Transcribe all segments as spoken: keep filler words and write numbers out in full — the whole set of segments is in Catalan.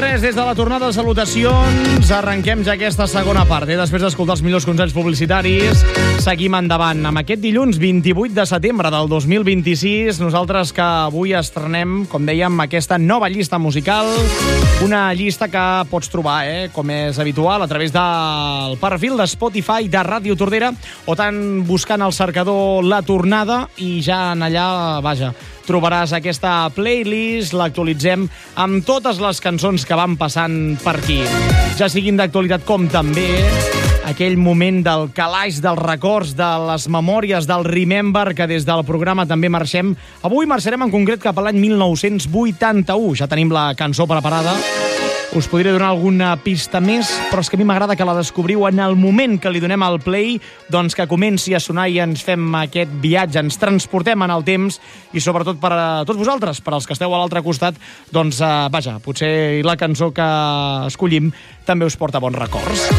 res, des de la tornada de salutacions arrenquem ja aquesta segona part. Eh? Després d'escoltar els millors consells publicitaris, seguim endavant. Amb aquest dilluns vint-i-vuit de setembre del dos mil vint-i-sis, nosaltres que avui estrenem, com dèiem, aquesta nova llista musical, una llista que pots trobar, eh, com és habitual, a través del perfil de Spotify de Ràdio Tordera, o tant buscant al cercador La Tornada, i ja en allà, vaja, trobaràs aquesta playlist, l'actualitzem amb totes les cançons que van passant per aquí. Ja siguin d'actualitat com també aquell moment del calaix dels records, de les memòries, del Remember, que des del programa també marxem. Avui marxarem en concret cap a l'any mil nou-cents vuitanta-u. Ja tenim la cançó preparada. Us podré donar alguna pista més, però és que a mi m'agrada que la descobriu en el moment que li donem al play, doncs que comenci a sonar i ens fem aquest viatge, ens transportem en el temps, i sobretot per a tots vosaltres, per als que esteu a l'altre costat, doncs, eh, vaja, potser la cançó que escollim també us porta bons records.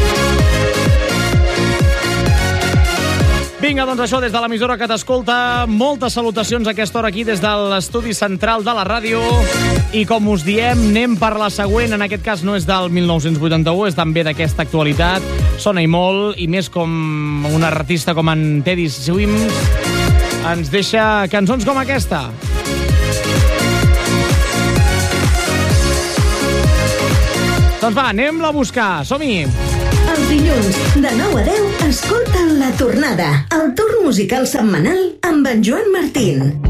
Vinga, doncs això, des de l'emissora que t'escolta, moltes salutacions a aquesta hora aquí des de l'estudi central de la ràdio, i com us diem, anem per la següent. En aquest cas no és del mil nou-cents vuitanta-u, és també d'aquesta actualitat. Sona i molt, i més com un artista com en Teddy Swims ens deixa cançons com aquesta. Doncs va, anem-la a buscar, som-hi! Els dilluns, de nou a deu, escolta La Tornada, el torn musical setmanal amb en Joan Martín.